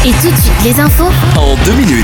Et tout de suite, les infos en 2 minutes.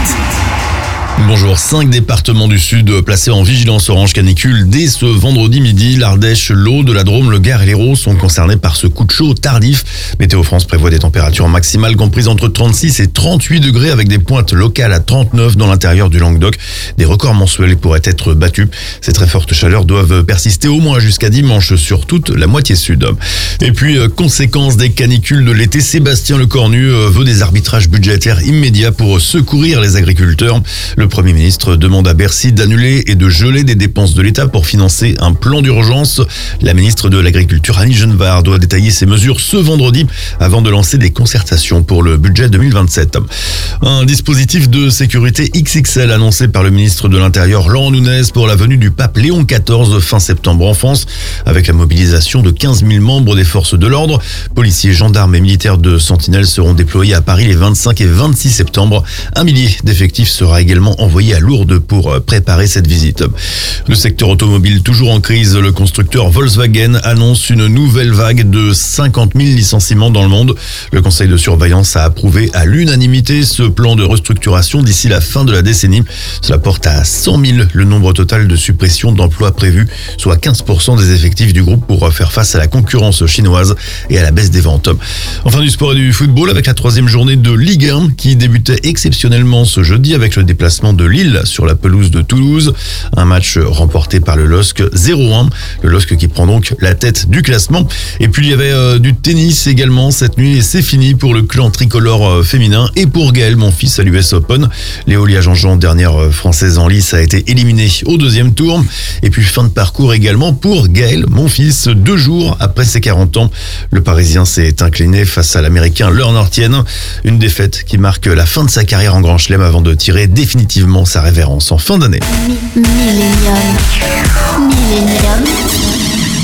Bonjour, 5 départements du Sud placés en vigilance orange canicule dès ce vendredi midi. L'Ardèche, l'Aude, la Drôme, le Gard et l'Hérault sont concernés par ce coup de chaud tardif. Météo France prévoit des températures maximales comprises entre 36 et 38 degrés avec des pointes locales à 39 dans l'intérieur du Languedoc. Des records mensuels pourraient être battus. Ces très fortes chaleurs doivent persister au moins jusqu'à dimanche sur toute la moitié sud. Et puis, conséquence des canicules de l'été, Sébastien Lecornu veut des arbitrages budgétaires immédiats pour secourir les agriculteurs. Le Premier ministre demande à Bercy d'annuler et de geler des dépenses de l'État pour financer un plan d'urgence. La ministre de l'Agriculture, Annie Genevard, doit détailler ses mesures ce vendredi avant de lancer des concertations pour le budget 2027. Un dispositif de sécurité XXL annoncé par le ministre de l'Intérieur, Laurent Nunez, pour la venue du pape Léon XIV fin septembre en France, avec la mobilisation de 15 000 membres des forces de l'ordre. Policiers, gendarmes et militaires de Sentinelle seront déployés à Paris les 25 et 26 septembre. 1 millier d'effectifs sera également envoyé à Lourdes pour préparer cette visite. Le secteur automobile toujours en crise. Le constructeur Volkswagen annonce une nouvelle vague de 50 000 licenciements dans le monde. Le conseil de surveillance a approuvé à l'unanimité ce plan de restructuration d'ici la fin de la décennie. Cela porte à 100 000 le nombre total de suppressions d'emplois prévus, soit 15% des effectifs du groupe pour faire face à la concurrence chinoise et à la baisse des ventes. Enfin, du sport et du football avec la 3e journée de Ligue 1 qui débutait exceptionnellement ce jeudi avec le déplacement de Lille sur la pelouse de Toulouse. Un match remporté par le LOSC 0-1. Le LOSC qui prend donc la tête du classement. Et puis il y avait du tennis également cette nuit et c'est fini pour le clan tricolore féminin et pour Gaël Monfils à l'US Open. Léolia Jean-Jean, dernière française en lice, a été éliminée au 2e tour. Et puis fin de parcours également pour Gaël Monfils. 2 jours après ses 40 ans, le Parisien s'est incliné face à l'Américain Leonard Ortienne. Une défaite qui marque la fin de sa carrière en Grand Chelem avant de tirer définitivement sa révérence en fin d'année. Millennium.